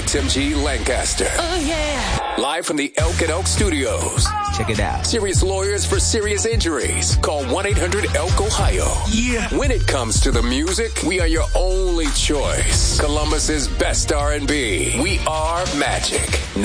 WXMG Lancaster. Oh, yeah. Live from the Elk and Oak Studios. Check it out. Serious lawyers for serious injuries. Call 1-800-ELK-OHIO. Yeah. When it comes to the music, we are your only choice. Columbus's best R&B. We are Magic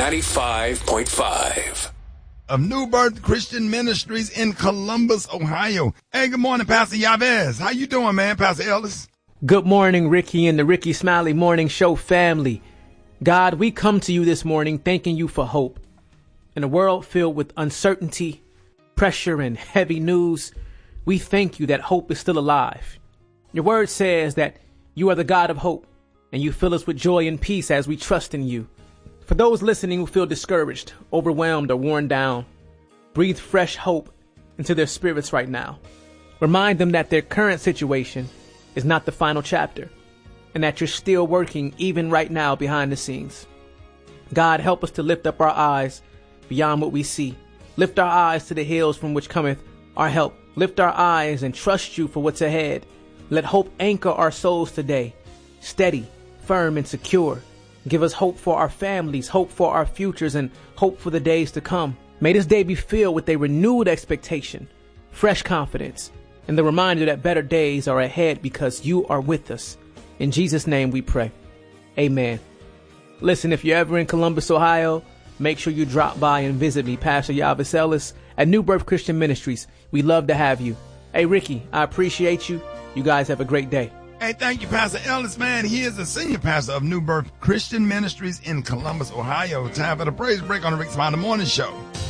95.5. Of New Birth Christian Ministries in Columbus, Ohio. Hey, good morning, Pastor Yavez. How you doing, man, Pastor Ellis? Good morning, Ricky and the Ricky Smiley Morning Show family. God, we come to you this morning thanking you for hope. In a world filled with uncertainty, pressure, and heavy news, we thank you that hope is still alive. Your word says that you are the God of hope, and you fill us with joy and peace as we trust in you. For those listening who feel discouraged, overwhelmed, or worn down, breathe fresh hope into their spirits right now. Remind them that their current situation is not the final chapter, and that you're still working even right now behind the scenes. God, help us to lift up our eyes beyond what we see. Lift our eyes to the hills from which cometh our help. Lift our eyes and trust you for what's ahead. Let hope anchor our souls today, steady, firm, and secure. Give us hope for our families, hope for our futures, and hope for the days to come. May this day be filled with a renewed expectation, fresh confidence, and the reminder that better days are ahead because you are with us. In Jesus' name we pray. Amen. Listen, if you're ever in Columbus, Ohio, make sure you drop by and visit me, Pastor Yavez Ellis, at New Birth Christian Ministries. We love to have you. Hey, Ricky, I appreciate you. You guys have a great day. Hey, thank you, Pastor Ellis, man. He is the senior pastor of New Birth Christian Ministries in Columbus, Ohio. Time for the praise break on the Rick Smiley Morning Show.